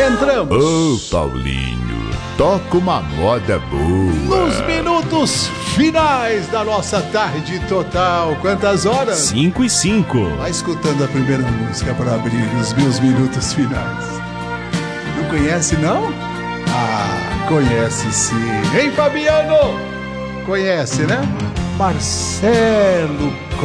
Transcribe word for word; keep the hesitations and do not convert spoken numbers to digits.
Entramos. Ô, Paulinho, toca uma moda boa. Nos minutos finais da nossa tarde total. Quantas horas? Cinco e cinco. Vai escutando a primeira música para abrir os meus minutos finais. Não conhece, não? Ah, conhece sim. Hein, Fabiano? Conhece, né? Marcelo